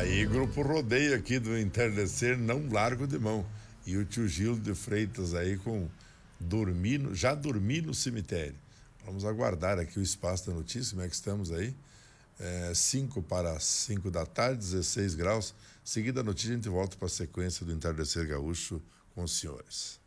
aí, grupo rodeio aqui do Entardecer, não largo de mão. E o tio Gil de Freitas aí já dormi no cemitério. Vamos aguardar aqui o espaço da notícia, como é que estamos aí? 5 para 5 da tarde, 16 graus. Seguida a notícia, a gente volta para a sequência do Entardecer Gaúcho com os senhores.